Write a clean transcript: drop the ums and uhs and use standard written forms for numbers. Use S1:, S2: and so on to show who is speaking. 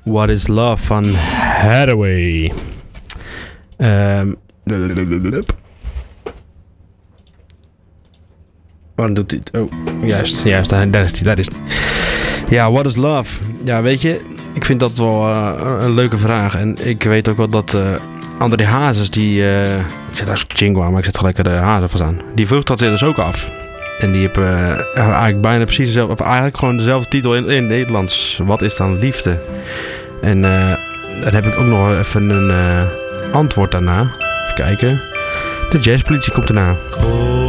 S1: What is Love van Hathaway. Waarom doet hij het? Oh, juist, daar is het. Ja, what is love? Ja, weet je, ik vind dat wel een leuke vraag. En ik weet ook wel dat André Hazes, die... ik zet daar Chingo aan, maar ik zet gelijk de Hazes vast aan. Die vroeg dat dus ook af. En die heeft eigenlijk bijna precies dezelfde... Of eigenlijk gewoon dezelfde titel in het Nederlands. Wat is dan liefde? En dan heb ik ook nog even een antwoord daarna. Even kijken. De jazzpolitie komt erna.
S2: Cool.